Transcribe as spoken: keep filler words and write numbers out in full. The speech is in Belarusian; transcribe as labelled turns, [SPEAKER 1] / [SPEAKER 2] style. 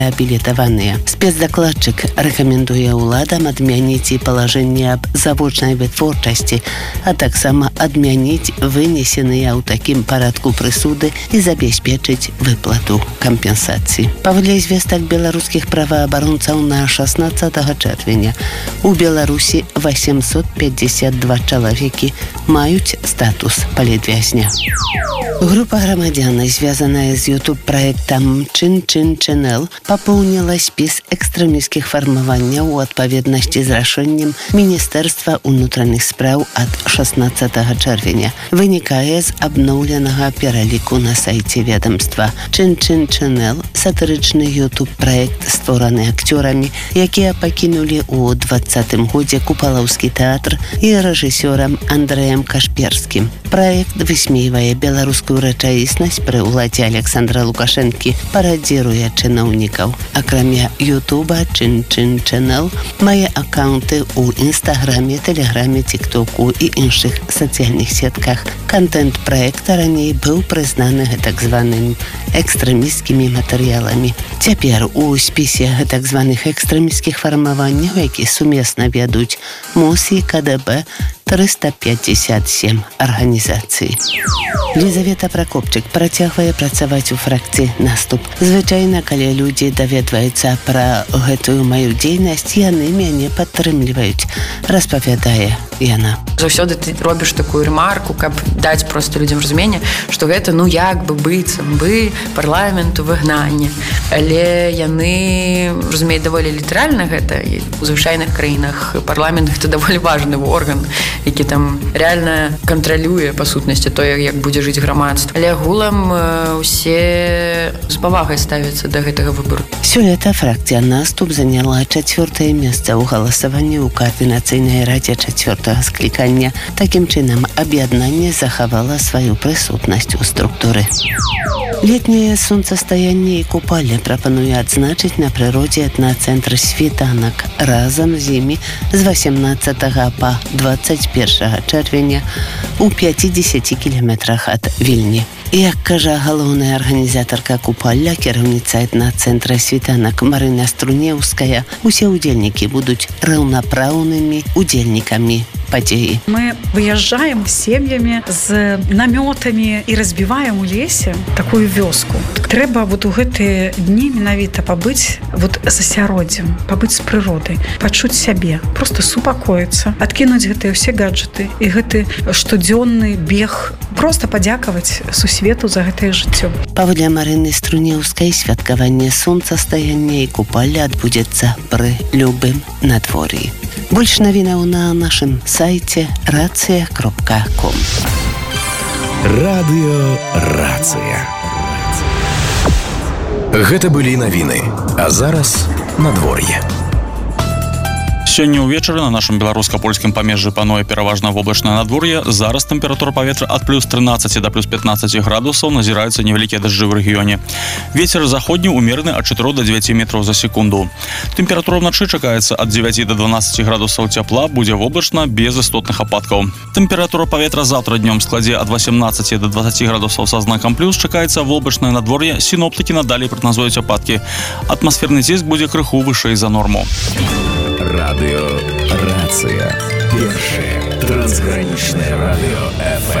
[SPEAKER 1] реабілітаваныя. Спецдакладчык рэкамендуе ўладам адмяніць і палажэнне аб завочнай вытворчасці, а таксама адмяніць вынесеныя ў такім парадку прысуды і забяспечыць выплату кампенсацыі. Паводле звестак беларускіх праваабаронцаў на шаснаццатага чэрвеня у Беларусі восемьсот пятьдесят два чалавекі маюць статус палітвязня. Група грамадзян, звязаная з ютуб-праектам Чин Чин Чэнэл, папоўніла спіс экстрэмісцкіх фармаванняў у адпаведнасці з рашэннем Міністэрства ўнутраных спраў ад шаснаццатага чэрвеня. Вынікае з абноўленага пераліку на сайце ведомства. Чин Чин Чэнэл – сатырычны ютуб-праект, створаны акцёрамі, якія пакінулі ў двадцатым годзе Купалаўскі тэатр і рэжысёрам Андрэем Кашперскім. Праект высмейвае беларускую рэчаіснасць пры ўладзе Александра Лукашэнкі, парадзіруе чыноўнікаў. Акрамя ютуба, Чин Чин Чэнэл мае акаунты ў інстаграме, тэлеграме, тиктоку і іншых сацыяльных сетках. Контент праекта раней быў прызнаны гэтак званым экстрэмісцкімі матэрыяламі. Цяпер у спісе гэтак званых экстрэмісцкіх фармаванняў, які сумесна вядуць МОЗ і КДБ, триста пятьдесят семь арганізацый. Лізавета Пракопчык працягвае працаваць у фракцыі «Наступ». Звычайна, калі людзі даведваюцца пра гэтую маю дзейнасць, яны мяне падтрымліваюць, распавядае яна.
[SPEAKER 2] Заўсёды ты робіш такую ремарку, каб даць проста людзям разуменне, што гэта, ну, як бы быццам бы парламенту выгнанне. Але яны разумеюць даволі літаральна гэта. І у звычайных краінах парламент — гэта даволі важны орган, які там реально кантралюе, па сутнасці, тое, як будзе жыць грамадства. Але агулам усе з павагай ставяцца да гэтага выбару.
[SPEAKER 1] Сёлета фракцыя «Наступ» заняла чацвёртае месца ў галасаванні ў Каардынацыйнай радзе чацвёртага склікання. Такім чынам, аб'яднанне захавала сваю прысутнасць у структуры. Летняе сонцастаянне і купалле прапануе адзначыць на прыродзе этнацэнтр «Світанак». Разам з імі з восемнадцатага па двадцать першага чэрвеня у пятидесяти кіламетрах ад Вільні. Як кажа галоўная арганізатарка купалля, кіраўніца этнацэнтра «Світанак» Марына Струнеўская, усе ўдзельнікі будуць раўнапраўнымі удзельнікамі падзеі.
[SPEAKER 3] Мы выязджаем сем'ямі з намётамі і разбіваем у лесе такую вёску. Трэба вот у гэтыя дні менавіта пабыць вот з асяроддзем, пабыць з прыродай, пачуць сябе, просто супакоіцца, адкінуць гэтыя ўсе гаджеты і гэты штодзённы бег, просто падзякаваць сусвету за гэтае жыццё.
[SPEAKER 1] Паводле Марыны Струнеўскай, святкаванне сонцастаяння і купалля адбудзецца пры любым надвор'і. Больш навінаў на нашым сайце рацыя кропка ком.
[SPEAKER 4] Радыё «Рацыя». Гэта былі навіны, а зараз надвор'е.
[SPEAKER 5] Сёння ўвечары на нашым беларуска-польскім памежжы пануе пераважна воблачнае надвор'е. Зараз тэмпература паветра ад плюс трынаццаці да плюс пятнаццаці градусаў, назіраюцца невялікія дажджы ў рэгіёне. Вецер заходні ўмераны ад чатырох да дзевяці метраў за секунду. Тэмпература ўначы чакаецца ад дзевяці да дванаццаці градусаў цяпла, будзе воблачна, без істотных ападкаў. Тэмпература паветра заўтра днём складзе ад восемнаццаці да дваццаці градусаў са знакам плюс, чакаецца воблачнае надвор'е, сіноптыкі надалей прагназуюць ападкі. Атмасферны ціск будзе крыху вышэй за норму.
[SPEAKER 4] Радыё «Рацыя». Першае трансгранічнае радыё эф эм.